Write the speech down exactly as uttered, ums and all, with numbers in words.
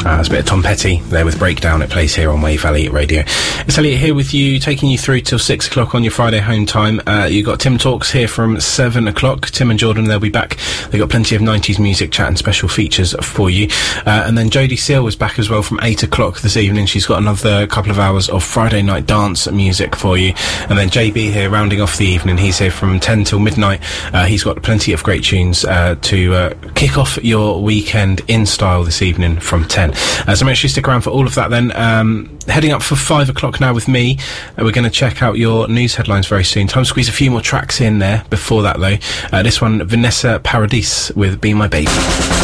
Uh, there's a bit of Tom Petty there with Breakdown. It plays here on Wave Valley Radio. It's Elliot here with you, taking you through till six o'clock on your Friday home time. Uh, you've got Tim Talks here from seven o'clock. Tim and Jordan, they'll be back. They've got plenty of nineties music chat and special features for you. Uh, and then Jodie Seal is back as well from eight o'clock this evening. She's got another couple of hours of Friday night dance music for you. And then J B here rounding off the evening. He's here from ten till midnight. Uh, he's got plenty of great tunes uh, to uh, kick off your weekend in style this evening from ten. Uh, so make sure you stick around for all of that then. Um, heading up for five o'clock now with me. Uh, we're going to check out your news headlines very soon. Time to squeeze a few more tracks in there before that though. Uh, this one, Vanessa Paradis with Be My Baby.